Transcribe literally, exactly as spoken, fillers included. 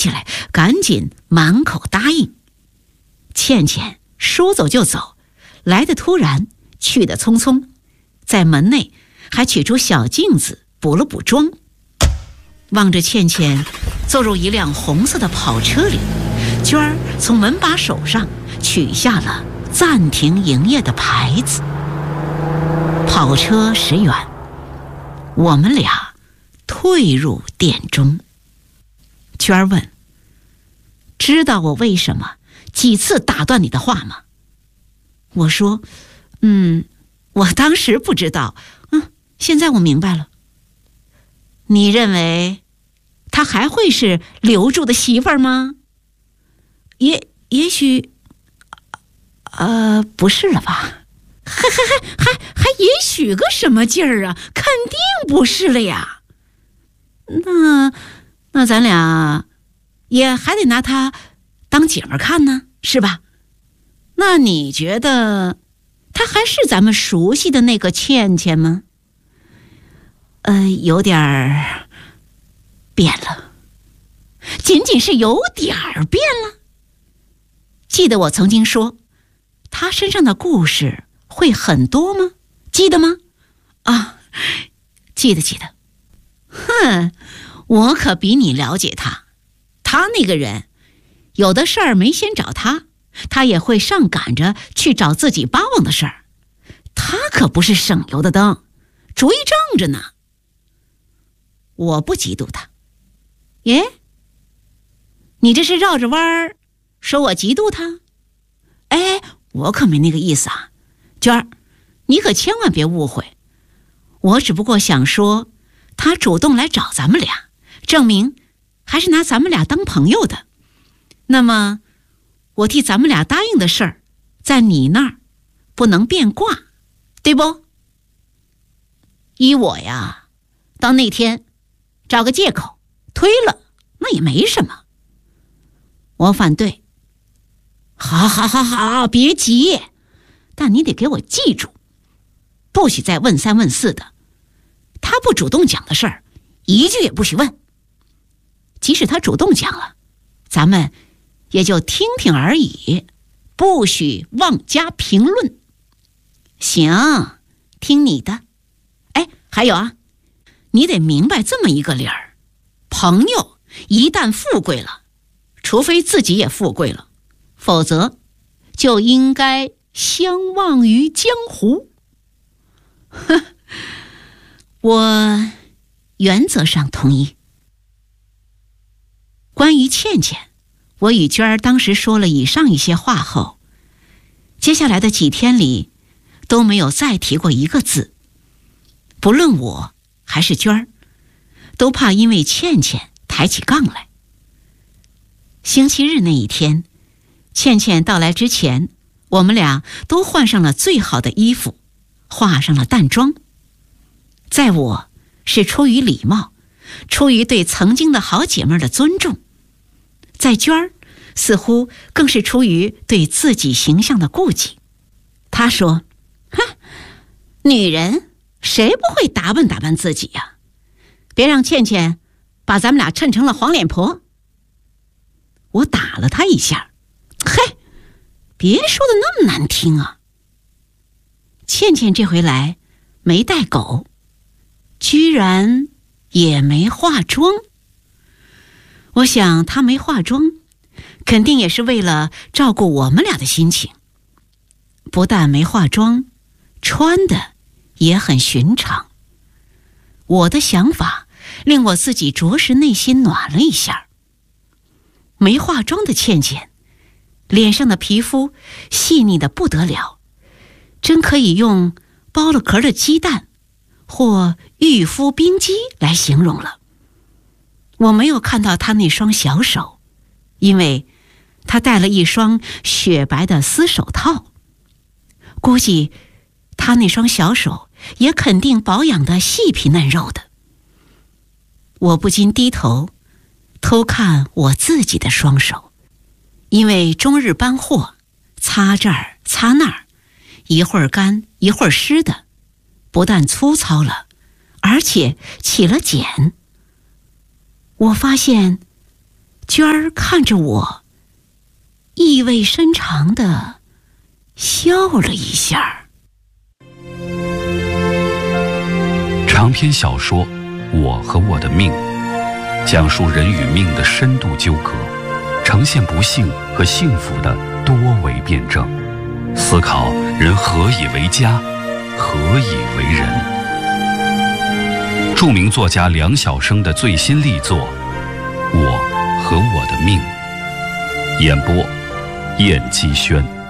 起来，赶紧满口答应。倩倩说走就走，来得突然，去得匆匆，在门内还取出小镜子补了补妆。望着倩倩坐入一辆红色的跑车里，娟儿从门把手上取下了暂停营业的牌子。跑车驶远，我们俩退入店中。娟儿问：知道我为什么几次打断你的话吗？我说：嗯，我当时不知道，嗯，现在我明白了。你认为她还会是刘柱的媳妇儿吗？也也许，呃，不是了吧？还还还还还也许个什么劲儿啊？肯定不是了呀。那那咱俩也还得拿她当姐们儿看呢，是吧？那你觉得她还是咱们熟悉的那个倩倩吗？呃，有点儿变了，仅仅是有点儿变了。记得我曾经说，她身上的故事会很多吗？记得吗？啊，记得记得。哼，我可比你了解她。她那个人，有的事儿没先找她，她也会上赶着去找自己巴望的事儿。她可不是省油的灯，主意正着呢。我不嫉妒她。耶？你这是绕着弯儿说我嫉妒她？哎，我可没那个意思啊。娟儿，你可千万别误会，我只不过想说，她主动来找咱们俩，证明还是拿咱们俩当朋友的。那么我替咱们俩答应的事儿，在你那儿不能变卦，对不？依我呀，到那天找个借口推了，那也没什么。我反对。好好好好，别急，但你得给我记住，不许再问三问四的。他不主动讲的事儿，一句也不许问。即使他主动讲了，咱们也就听听而已，不许妄加评论。行，听你的。哎，还有啊，你得明白这么一个理儿：朋友一旦富贵了，除非自己也富贵了，否则就应该相忘于江湖。呵，我原则上同意。关于倩倩，我与娟儿当时说了以上一些话后，接下来的几天里都没有再提过一个字。不论我还是娟儿，都怕因为倩倩抬起杠来。星期日那一天，倩倩到来之前，我们俩都换上了最好的衣服，化上了淡妆。在我是出于礼貌，出于对曾经的好姐妹的尊重；在娟儿似乎更是出于对自己形象的顾忌。她说：哼，女人谁不会打扮打扮自己呀？别让倩倩把咱们俩衬成了黄脸婆。我打了她一下。嘿，别说的那么难听啊。倩倩这回来没带狗，居然也没化妆。我想她没化妆，肯定也是为了照顾我们俩的心情。不但没化妆，穿的也很寻常。我的想法令我自己着实内心暖了一下。没化妆的倩倩，脸上的皮肤细腻的不得了，真可以用剥了壳的鸡蛋或玉肤冰肌来形容了。我没有看到她那双小手，因为她戴了一双雪白的丝手套，估计她那双小手也肯定保养得细皮嫩肉的。我不禁低头偷看我自己的双手，因为终日搬货，擦这儿擦那儿，一会儿干一会儿湿的，不但粗糙了，而且起了茧。我发现娟儿看着我，意味深长地笑了一下。 长篇小说《我和我的命》，讲述人与命的深度纠葛，呈现不幸和幸福的多维辩证，思考人何以为家，何以为人。著名作家梁晓声的最新力作《我和我的命》，演播：燕姬轩。